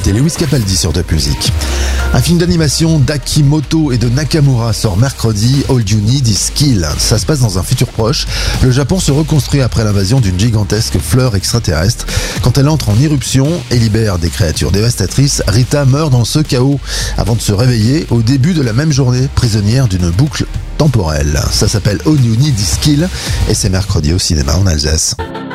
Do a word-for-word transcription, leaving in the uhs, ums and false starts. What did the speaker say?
C'était Lewis Capaldi sur Top Music. Un film d'animation d'Akimoto et de Nakamura sort mercredi, All You Need Is Kill. Ça se passe dans un futur proche. Le Japon se reconstruit après l'invasion d'une gigantesque fleur extraterrestre. Quand elle entre en éruption et libère des créatures dévastatrices, Rita meurt dans ce chaos avant de se réveiller au début de la même journée, prisonnière d'une boucle temporelle. Ça s'appelle All You Need Is Kill et c'est mercredi au cinéma en Alsace.